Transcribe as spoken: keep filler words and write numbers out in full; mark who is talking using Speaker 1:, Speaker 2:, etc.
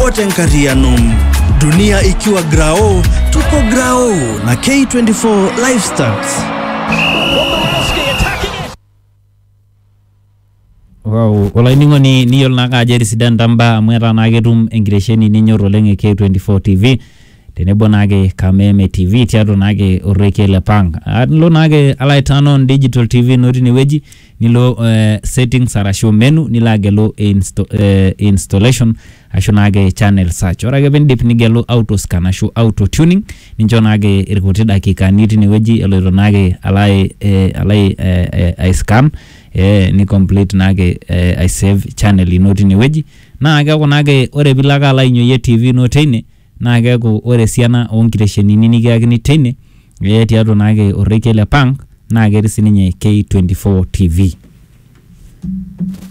Speaker 1: wote nkarianum. Dunia ikiwa grao, tuko grao na K twenty-four Live Stats.
Speaker 2: Wow, wala iningo ni niyol naka ajeri sidan tamba mwera nagetum engiresheni ninyoro lenge K twenty-four T V. Tenebo nage Kameme T V tiado nage Oreke Lepang. Nilo nage Alaitanon Digital T V noti ni weji. Nilo uh, settings arasho menu nilage lo insto, uh, installation asho nage channel search. Orage bendip nigelo auto scan asho auto tuning. Ninjo nage irikote dakika niti ni weji elo nage alai uh, alai uh, uh, I scan. Eh, ni complete nage eh, I save channel inoti ni weji na aga ko nage ore bilaga la inyo ye T V no tene na aga ko ore siana onkiresheni nini ga ni tene ye tiado nage Oreke Lepang na aga risininye K twenty-four T V.